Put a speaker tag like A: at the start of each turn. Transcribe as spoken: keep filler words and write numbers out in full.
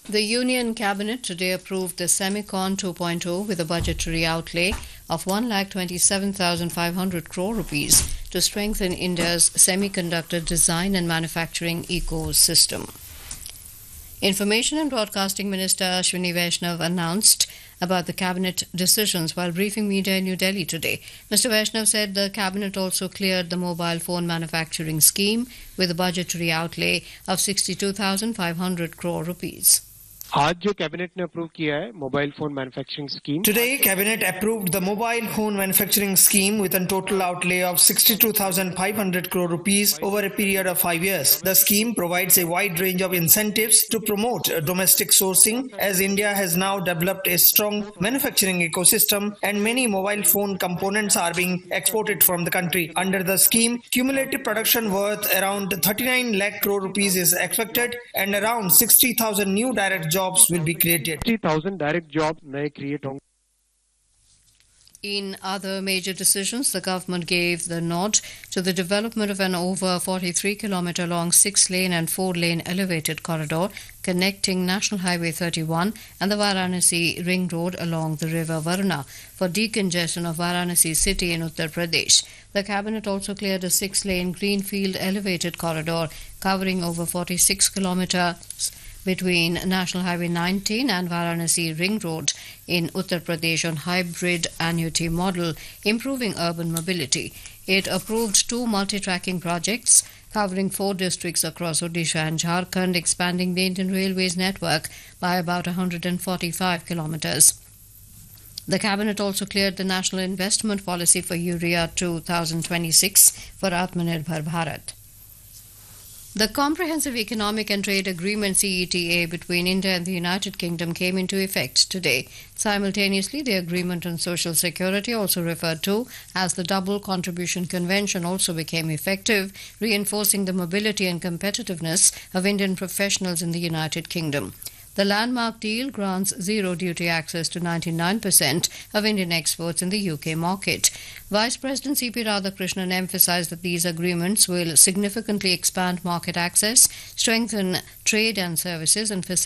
A: The Union Cabinet today approved the Semicon two point oh with a budgetary outlay of one lakh twenty-seven thousand five hundred crore rupees to strengthen India's semiconductor design and manufacturing ecosystem. Information and Broadcasting Minister Ashwini Vaishnav announced about the cabinet decisions while briefing media in New Delhi today. Mister Vaishnav said the cabinet also cleared the mobile phone manufacturing scheme with a budgetary outlay of sixty-two thousand five hundred crore rupees.
B: आज जो cabinet ने approve किया है mobile phone manufacturing scheme
C: Today, Cabinet approved the mobile phone manufacturing scheme with a total outlay of sixty-two thousand five hundred crore rupees over a period of five years. The scheme provides a wide range of incentives to promote domestic sourcing as India has now developed a strong manufacturing ecosystem and many mobile phone components are being exported from the country. Under the scheme, cumulative production worth around thirty-nine lakh crore rupees is expected and around sixty thousand new direct jobs will be created.
B: sixty thousand direct jobs नए create होंगे.
A: In other major decisions, the government gave the nod to the development of an over forty-three kilometre long six-lane and four-lane elevated corridor connecting National Highway thirty-one and the Varanasi Ring Road along the river Varuna for decongestion of Varanasi city in Uttar Pradesh. The cabinet also cleared a six-lane greenfield elevated corridor covering over forty-six kilometres between National Highway nineteen and Varanasi Ring Road in Uttar Pradesh on hybrid annuity model, improving urban mobility. It approved two multi-tracking projects covering four districts across Odisha and Jharkhand, expanding the Indian Railways network by about one hundred forty-five kilometres. The cabinet also cleared the National Investment Policy for Urea two thousand twenty-six for Atmanirbhar Bharat. The Comprehensive Economic and Trade Agreement C E T A between India and the United Kingdom came into effect today. Simultaneously, the Agreement on Social Security, also referred to as the Double Contribution Convention, also became effective, reinforcing the mobility and competitiveness of Indian professionals in the United Kingdom. The landmark deal grants zero duty access to ninety-nine percent of Indian exports in the U K market. Vice President C P Radhakrishnan emphasised that these agreements will significantly expand market access, strengthen trade and services, and facilitate